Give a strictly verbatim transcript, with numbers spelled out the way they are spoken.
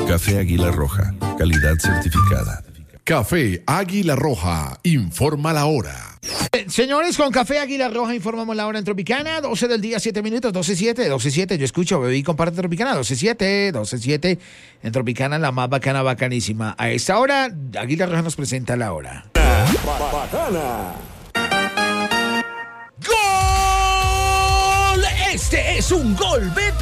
Café Águila Roja, calidad certificada. Café Águila Roja, informa la hora. Eh, señores, con Café Águila Roja informamos la hora en Tropicana, doce del día, siete minutos, doce siete, doce siete. Yo escucho, bebé y comparte Tropicana, doce siete, doce siete. En Tropicana, la más bacana, bacanísima. A esta hora, Águila Roja nos presenta la hora. Bacana. ¡Gol! Este es un gol, bebé.